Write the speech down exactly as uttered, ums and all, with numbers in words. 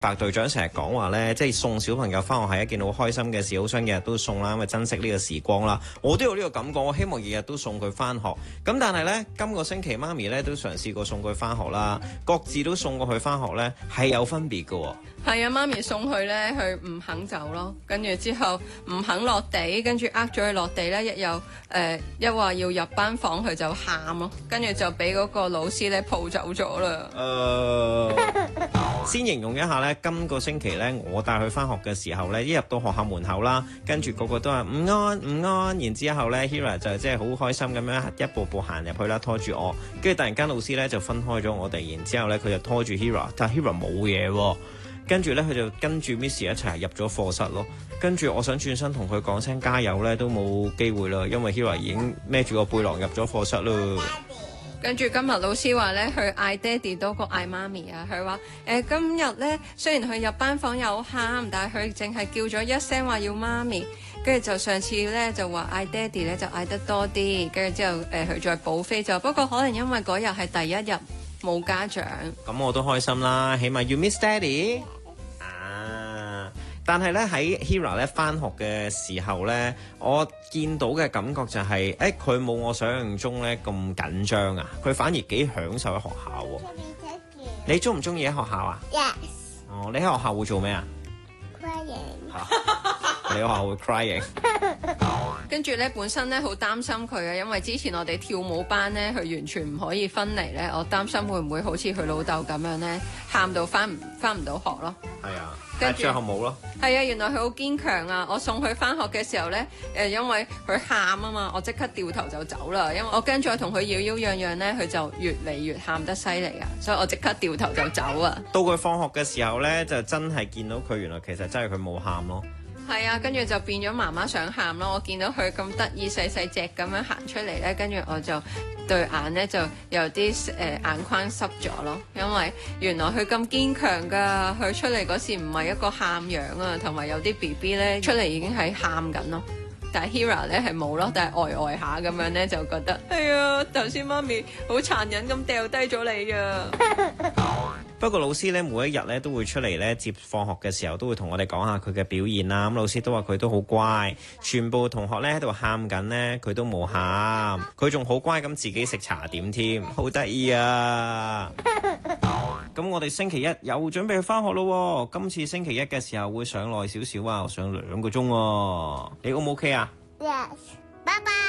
白隊長成日講話咧，即係送小朋友翻學係一件好開心嘅事，好想日日都送啦，咁啊珍惜呢個時光啦。我都有呢個感覺，我希望日日都送佢翻學。咁但係咧，今個星期媽咪咧都嘗試過送佢翻學啦，各自都送過佢翻學咧，係有分別㗎喎。 係啊，媽咪送佢咧，佢唔肯走咯，跟住之後唔肯落地，跟住呃咗佢落地咧，一有誒、呃、一話要入班房，佢就喊咯，跟住就俾嗰個老師咧抱走咗啦。誒、 呃，先形容一下咧，今個星期咧，我帶佢翻學嘅時候咧，一入到學校門口啦，跟住個個都係午安午安，然之後咧 Hira 就即係好開心咁樣一步步行入去啦，拖住我，跟住突然間老師咧就分開咗我哋，然之後咧佢就拖住 Hira，但係 Hira 冇嘢喎。跟住咧，佢就跟住 Miss 一齊入咗課室咯。跟住我想轉身同佢講聲加油咧，都冇機會啦，因為 Hira 已經孭住個背囊入咗課室咯。 跟住今日老師話咧，佢嗌爹哋多過嗌媽咪啊。佢話誒今日咧，雖然佢入班房有喊，但係佢淨係叫咗一聲話要媽咪。跟住就上次咧就話嗌爹哋咧就嗌得多啲，跟住之後誒佢、呃、再補飛就不過可能因為嗰日係第一日冇家長。 咁我都開心啦，起碼要 Miss Daddy。但係咧喺 Hira 咧返學嘅時候咧，我見到嘅感覺就係、是，誒佢冇我想象中咧咁緊張啊，佢反而幾享受喺學校喎。你中唔中意喺學校啊 ？Yes。 哦，你喺學校會做咩啊 ？Crying。 你喺學校會 crying。 跟住咧，本身咧好擔心佢啊，因為之前我哋跳舞班咧，佢完全唔可以分離咧，我擔心會唔會好似佢老豆咁樣咧，喊到返唔返唔到學咯。 係啊。 跟住最後冇咯， 係啊！原來佢好堅強啊！我送佢返學嘅時候咧，誒、呃，因為佢喊啊嘛，我即刻掉頭就走啦。因為我驚再同佢擾擾攘攘咧，佢就越嚟越喊得犀利啊！所以我即刻掉頭就走啊！ 到佢放學嘅時候咧，就真係見到佢原來其實真係佢冇喊咯。 係啊，跟住就變咗媽媽想喊咯。我見到佢咁得意細細隻咁樣行出嚟咧，跟住我就對眼咧就有啲誒、呃、眼眶濕咗咯。因為原來佢咁堅強噶，佢出嚟嗰時唔係一個喊樣啊，同埋有啲 B B 咧出嚟已經係喊緊咯。但係 Hira 咧係冇咯，但係呆呆下咁樣咧就覺得，哎呀，頭先媽咪好殘忍咁掉低咗你啊！ 不過老師咧每一日咧都會出嚟咧接放學嘅時候，都會同我哋講下佢嘅表現啦。咁老師都話佢都好乖，全部同學咧喺度喊緊咧，佢都冇喊，佢仲好乖咁自己食茶點添，好得意啊！咁我哋星期一又準備去返學咯。今次星期一嘅時候會上耐少少啊，上兩個鐘喎。你 O 唔 OK 啊？ Yes，拜拜。